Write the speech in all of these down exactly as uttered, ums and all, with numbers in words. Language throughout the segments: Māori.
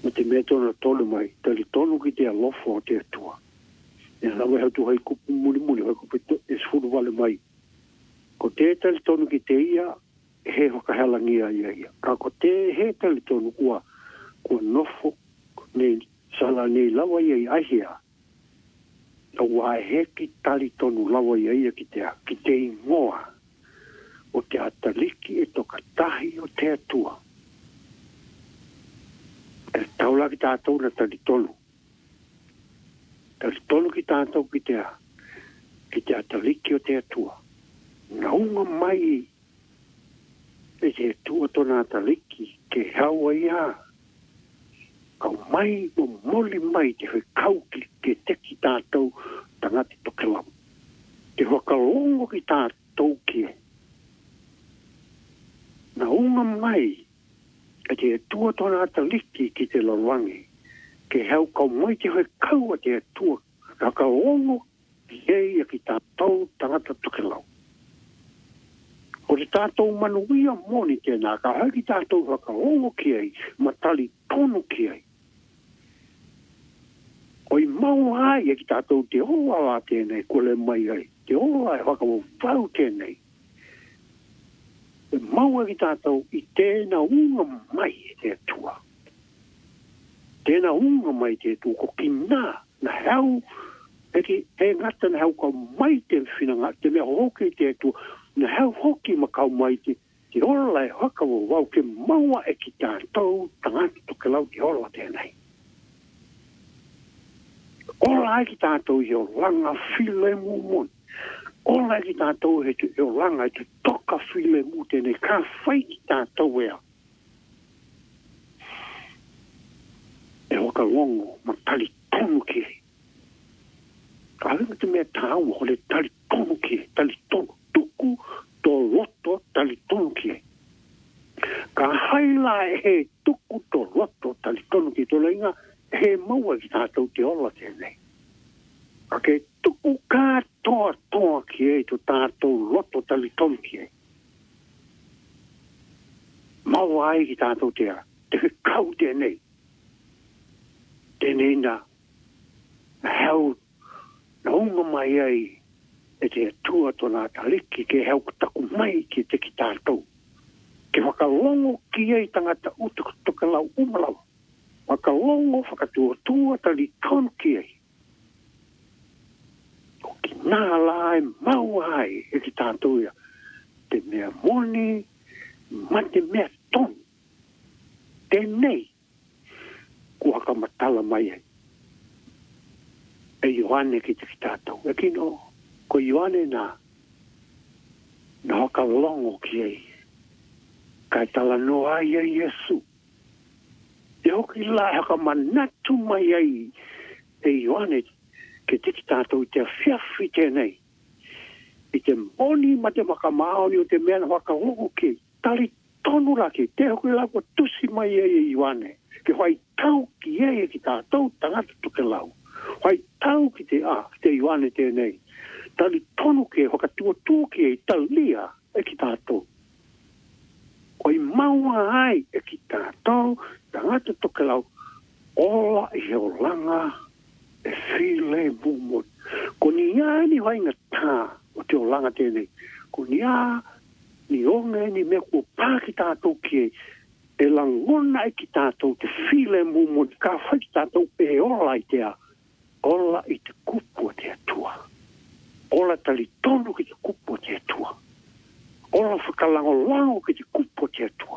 Ma te mea tona tolu mai, tali tonu ki te alofo o te atua. E lawe hau tu hai kupu muli muli, hai kupu e sfuru wale mai. Ko te tali tonu ki te ia, he whakahalangia ia ia. Ka ko te he tali tonu kua, kua nofo, ne sala ne lawa ia i ahia. Na wā he ki tali tonu lawa ia ia ki te, ki te ingoa. O te ataliki e toka tahi o te atua. E taula ki tātou na tali tonu. Tali tonu ki tātou ki te, ki te ataliki o te atua. Na unga mai e te atua tona ataliki ke haua ia. Kau mai o moli mai te hui kauki ke te ki tātou tangati toke lau. Te wakalongo ki tātou ki e. Na unga mai e te atua tona ataliki ki te lawangi. Ke hau kau mai te hui kaua te atua. Wakalongo ki e ki tātou tangata toke lau. O te tātou manuia moni tēnā, ka hau ki tātou wakalongo ki ei, matali tonu ki ei. O i mau ai e ki tātou te hoa la tēnei, kule mai ai. Te hoa e whakamo whau tēnei. E mau e ki tātou i tēnā unga mai e te atua. Tēnā unga mai te atua, ko ki nā, na hau, e ki he ngata na hau kau mai te whinanga, te mea hoki te atua, na hau hoki ma kau mai te, te ola e whakamo wau, ke maua e ki tātou, tangata toke lau te ola tēnei. Ola ai ki tātou i o langa while mu mon. Ola ai ki tātou he tu i o langa i tu toka while mu tēnei. Ka whai ki tātou ea. E hoka longo ma tali tonu ki e. Ka ringa te mea tāua ho le tali tonu ki e. Tali tonu tuku to loto tali tonu ki e. Ka haila e he tuku to loto tali tonu ki e. To leinga he maua ki tātou te ola tēnei. A ke tuku kā toa toa ki e to tātou loto tali tonu ki e. Maua ai ki tātou te a, te kau tēnei. Tēnei na, na hau, na unga mai ai, e te atua tona taliki ke hau taku mai ki te ki tātou. Ke whakalongo ki ei tangata utuku toka lau umalau. Whakalongo whakatua tua tali tonu ki ei. Ko ki nā lai mau ai e ki tātou ia. Te mea moni, ma te mea tonu. Tēnei, kua ka matala mai ai. E Ioane ki te ki tātou. E kino, ko Ioane nā, na whakalongo ki ei. Kai tala no ai e Yesu. E hoki la haka manatu mai ai e Ioane ke tiki tātou te whiawhi tēnei. I te moni ma te makamaoni o te mea na whakalongo ki. Tali tonu raki, te hoki la kua tusi mai e Ioane. Ke whai tau ki e ki tātou tangata tuke lau. Whai tau ki te a, te Ioane tēnei. Tali tonu ki e whakatua tū ki e talia e ki tātou. Oi maua ai e ki tātou, tangata toke lau, ola i heo langa e while mumon. Ko ni a ni wainga tā o te o langa tēnei. Ko ni a ni onge ni mea kua pā ki tātou ki e, e langona e ki tātou te while mumon, ka whai ki tātou e ola i te a, ola i te kupu o te atua. Ola tali tonu ki te kupu o te atua. Ola whakalango lango ki te kupo te atua.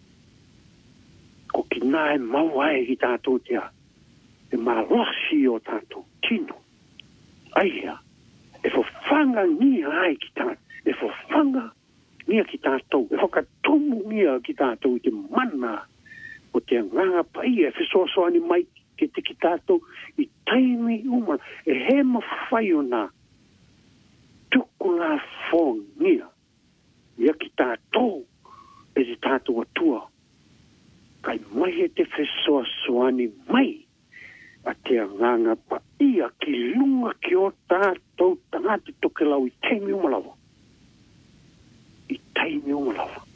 Ko ki nāe mawai ki tātou te a. E marasi o tātou tino. Aia, e whawhanga nia ai ki tātou. E whawhanga nia ki tātou. E whakatomu nia ki tātou te mana. O te nganga pai e whesoasoani mai ke te ki tātou. I taimi umana. E he mawhai o nā. Tuku ngā whong nia. Ia ki tātou, e te tātou atua. Kai mai e te whesoa soani mai, a te anganga pa ia ki lunga ki o tātou tangata toke lau i teimi umalawa. I teimi umalawa.